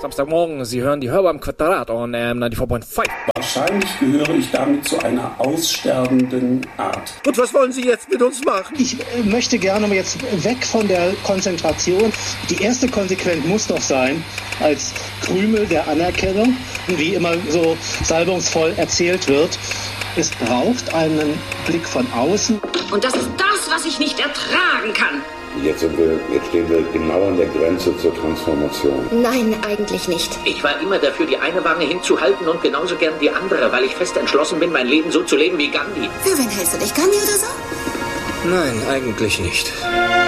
Samstagmorgen. Sie hören die Hörbar im Quadrat on 94.5. Wahrscheinlich gehöre ich damit zu einer aussterbenden Art. Und was wollen Sie jetzt mit uns machen? Ich möchte gerne jetzt weg von der Konzentration. Die erste Konsequenz muss doch sein, als Krümel der Anerkennung, wie immer so salbungsvoll erzählt wird, es braucht einen Blick von außen. Und das ist das, was ich nicht ertragen kann. Jetzt stehen wir genau an der Grenze zur Transformation. Nein, eigentlich nicht. Ich war immer dafür, die eine Wange hinzuhalten und genauso gern die andere, weil ich fest entschlossen bin, mein Leben so zu leben wie Gandhi. Für wen hältst du dich, Gandhi oder so? Nein, eigentlich nicht.